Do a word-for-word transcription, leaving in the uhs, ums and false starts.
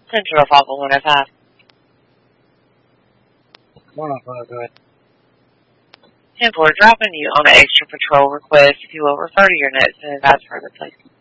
Central Falcon one oh five. one oh five, go ahead. ten four, dropping you on an extra patrol request. If you will refer to your notes and advise further, please.